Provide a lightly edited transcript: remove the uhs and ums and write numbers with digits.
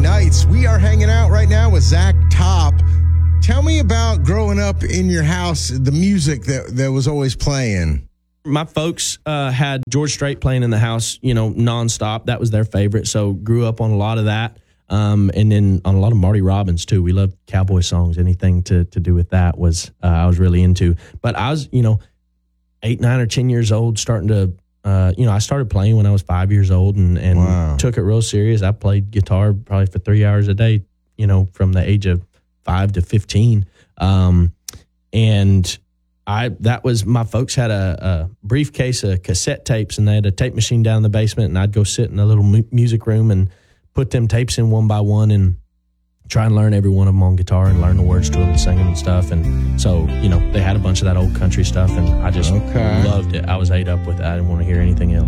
Nights. We are hanging out right now with Zach Top. Tell me about growing up in your house, the music that was always playing. My folks had George Strait playing in the house, nonstop. That was their favorite. So grew up on a lot of that. And then on a lot of Marty Robbins too. We loved cowboy songs. Anything to do with that was I was really into. But I was 8, 9, or 10 years old, starting to I started playing when I was 5 years old and Wow. took it real serious. I played guitar probably for 3 hours a day, from the age of 5 to 15. And my folks had a briefcase of cassette tapes, and they had a tape machine down in the basement, and I'd go sit in a little music room and put them tapes in one by one and try and learn every one of them on guitar and learn the words to them and sing them and stuff. And so, they had a bunch of that old country stuff, and I just loved it. I was ate up with it. I didn't want to hear anything else.